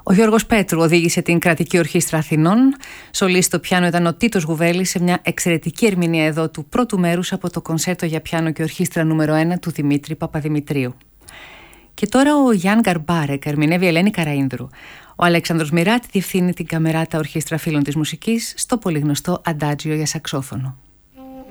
Ο Γιώργος Πέτρου οδήγησε την Κρατική Ορχήστρα Αθηνών. Σολίστ στο πιάνο ήταν ο Τίτος Γουβέλης σε μια εξαιρετική ερμηνεία εδώ του πρώτου μέρους από το κονσέρτο για πιάνο και ορχήστρα νούμερο 1 του Δημήτρη Παπαδημητρίου. Και τώρα ο Γιάν Γκαρμπάρεκ ερμηνεύει Ελένη Καραΐνδρου. Ο Αλέξανδρος Μοιράτη διευθύνει την Καμεράτα Ορχήστρα Φίλων της Μουσικής στο πολύ γνωστό Αντάτζιο για σαξόφωνο.